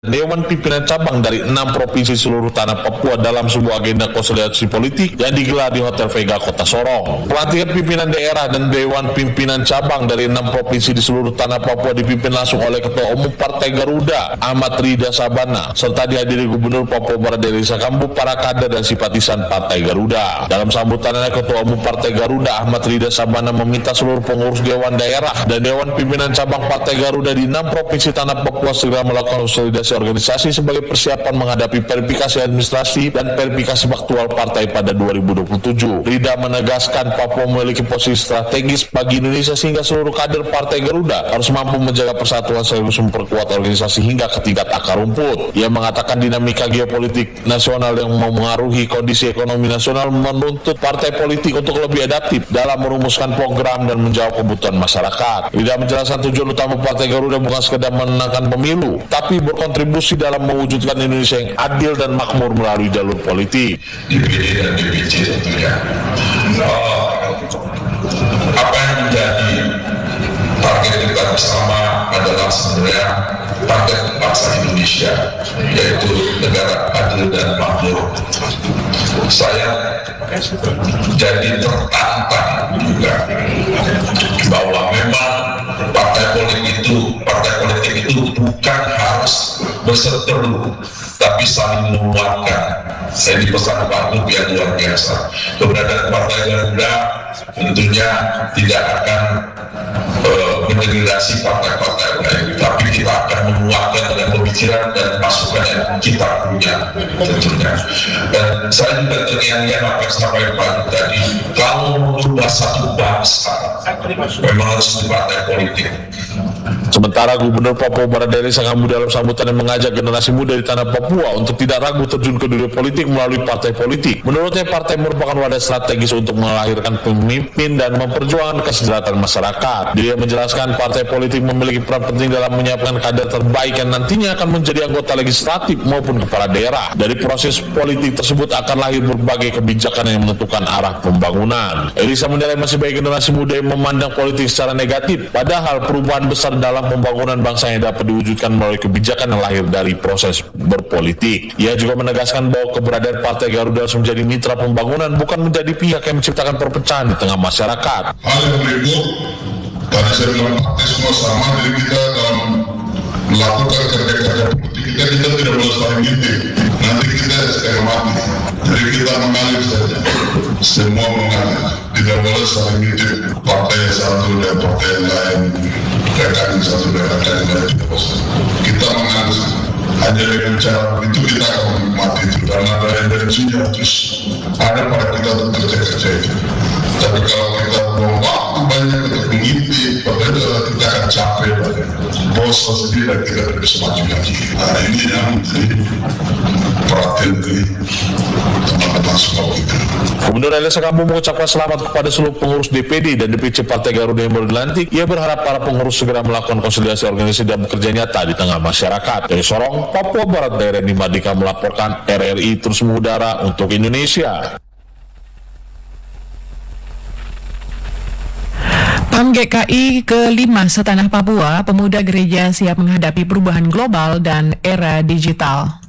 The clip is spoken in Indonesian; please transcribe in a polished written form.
Dewan Pimpinan Cabang dari 6 provinsi seluruh tanah Papua dalam sebuah agenda konsolidasi politik yang digelar di Hotel Vega, Kota Sorong. Pelantikan pimpinan daerah dan Dewan Pimpinan Cabang dari 6 provinsi di seluruh tanah Papua dipimpin langsung oleh Ketua Umum Partai Garuda, Ahmad Rida Sabana, serta dihadiri Gubernur Papua Barat Deli Sakambu, para kader dan simpatisan Partai Garuda. Dalam sambutannya, Ketua Umum Partai Garuda, Ahmad Rida Sabana, meminta seluruh pengurus Dewan Daerah dan Dewan Pimpinan Cabang Partai Garuda di 6 provinsi tanah Papua segera melakukan konsolidasi organisasi sebagai persiapan menghadapi verifikasi administrasi dan verifikasi faktual partai pada 2027. Rida menegaskan Papua memiliki posisi strategis bagi Indonesia sehingga seluruh kader Partai Garuda harus mampu menjaga persatuan sekaligus memperkuat organisasi hingga ke tingkat akar rumput. Ia mengatakan dinamika geopolitik nasional yang memengaruhi kondisi ekonomi nasional menuntut partai politik untuk lebih adaptif dalam merumuskan program dan menjawab kebutuhan masyarakat. Rida menjelaskan tujuan utama Partai Garuda bukan sekedar menangkan pemilu, tapi berkontribusi dalam mewujudkan Indonesia yang adil dan makmur melalui jalur politik. DPD dan DPC tentunya. Apa yang menjadi target kita bersama adalah sebenarnya target bangsa Indonesia, yaitu negara adil dan makmur. Saya jadi tertantang juga bahwa memang partai politik itu bukan harus berseteru, tapi saling menguatkan. Saya dipesan Pak Gub yang luar biasa. Keberadaan Partai Garuda tentunya tidak akan mendegradasi partai-partai lain, tapi kita akan menguatkan dengan pemikiran dan masukan yang kita punya tentunya. Dan saya juga terngiang-ngiang apa yang disampaikan Pak Gub tadi, kalau merubah satu bangsa memang harus di partai politik. Sementara Gubernur Papua Barat Deli Sakambu dalam sambutannya mengajak generasi muda di tanah Papua untuk tidak ragu terjun ke dunia politik melalui partai politik. Menurutnya, partai merupakan wadah strategis untuk melahirkan pemimpin dan memperjuangkan kesejahteraan masyarakat. Dia menjelaskan partai politik memiliki peran penting dalam menyiapkan kader terbaik yang nantinya akan menjadi anggota legislatif maupun kepala daerah. Dari proses politik tersebut akan lahir berbagai kebijakan yang menentukan arah pembangunan. Elisa menilai masih banyak generasi muda yang memandang politik secara negatif, padahal perubahan besar dalam pembangunan bangsa yang dapat diwujudkan melalui kebijakan yang lahir dari proses berpolitik. Ia juga menegaskan bahwa keberadaan Partai Garuda harus menjadi mitra pembangunan, bukan menjadi pihak yang menciptakan perpecahan di tengah masyarakat. Hal yang berikut, tadi saya bilang partai semua sama, jadi kita dalam melakukan kerja-kerja politik kita tidak boleh saling ngintip. Nanti kita setengah mati. Jadi kita mengalir saja, semua mengalir. Tidak boleh saling ngintip partai yang satu dan partai yang lain. Rekan satu dan rekan yang lain tidak boleh. Kita mengalir. Hanya dengan cara itu kita akan menikmati itu. Karena ada energinya terus ada pada kita untuk kerja-kerja itu. Tapi kalau kita mau waktu banyak untuk mengintip, padahal kita akan capek banget. Bosan sendiri dan kita tidak bisa maju lagi. Nah ini yang menjadi perhatian dari teman-teman semua kita. Gubernur Deli Sakambu mengucapkan selamat kepada seluruh pengurus DPD dan DPC Partai Garuda yang baru dilantik. Ia berharap para pengurus segera melakukan konsolidasi organisasi dan bekerja nyata di tengah masyarakat. Dari Sorong, Papua Barat, daerah Mardika melaporkan. RRI terus mengudara untuk Indonesia. PAM GKI ke-5 setanah Papua, pemuda gereja siap menghadapi perubahan global dan era digital.